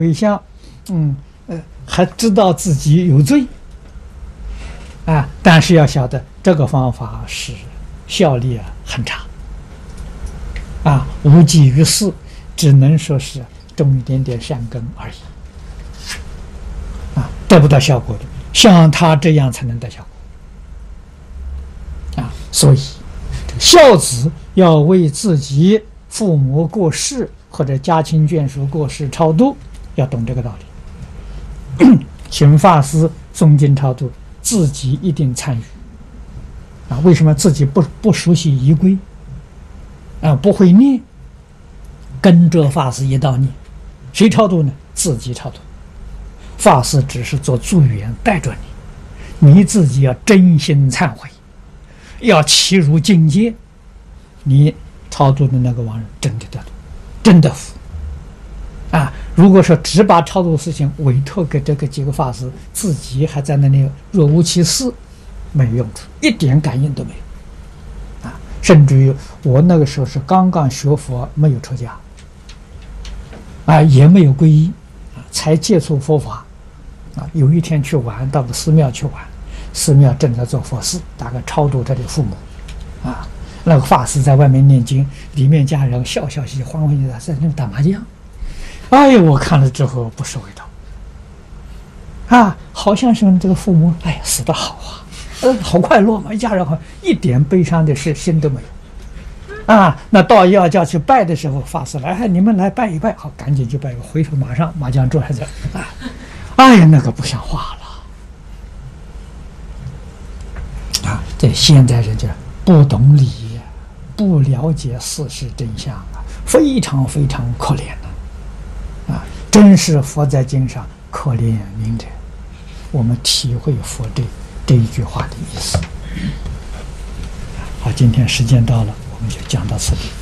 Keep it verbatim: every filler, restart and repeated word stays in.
回向，嗯呃，还知道自己有罪啊，但是要晓得这个方法是效力啊很差啊，无济于事，只能说是种一点点善根而已啊，得不到效果的，像他这样才能得效果啊，所以孝子要为自己父母过世或者家亲眷属过世超度，要懂这个道理。请法师诵经超度，自己一定参与啊！为什么自己不不熟悉仪规啊？不会念，跟着法师一道念，谁超度呢？自己超度，法师只是做助缘带着你，你自己要真心忏悔，要契入境界，你超度的那个亡人真的得度，真的福啊！如果说只把超度事情委托给这个几个法师，自己还在那里若无其事，没有用处，一点感应都没有啊！甚至于我那个时候是刚刚学佛，没有出家啊，也没有皈依啊，才接触佛法啊。有一天去玩，到个寺庙去玩，寺庙正在做佛事，大概超度他的父母啊。那个法师在外面念经，里面家人笑笑嘻嘻、欢欢喜喜在那打麻将。哎呀，我看了之后不是味道啊，好像是这个父母，哎呀，死得好啊，呃，好快乐嘛，一家人好，一点悲伤的事心都没有啊。那到要叫去拜的时候，法师来，哎，你们来拜一拜，好，赶紧去拜，回头马上麻将桌还在啊，哎呀，那个不像话了啊！这现在人家不懂礼，不了解事实真相啊，非常非常可怜的。啊，真是佛在经上可怜悯者，我们体会佛这这一句话的意思。好，今天时间到了，我们就讲到此地。